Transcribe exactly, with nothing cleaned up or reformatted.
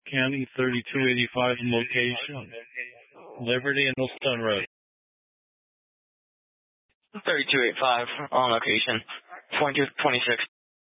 County, thirty-two eighty-five location. Liberty and Millstone Road. thirty-two eighty-five on location. twenty-two twenty-six.